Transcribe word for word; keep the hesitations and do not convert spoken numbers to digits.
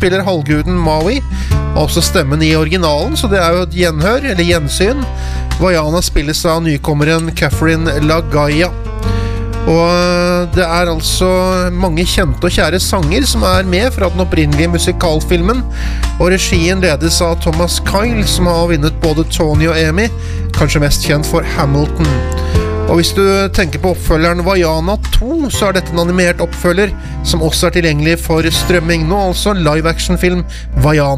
spiller halvguden Maui, også stemmen i originalen, så det er jo et gjenhør, eller gjensyn. Vaiana spilles av nykommeren Catherine Lagaya. Og det er altså mange kjente og kjære sanger som er med fra den opprinnelige musikalfilmen, og regien ledes av Thomas Kyle, som har vunnet både Tony og Emmy, kanskje mest kjent for Hamilton. Og hvis du tenker på oppfølgeren Vaiana to, så er dette en animert oppfølger som også er tilgjengelig for strømming nå, altså live-action-film Vaiana.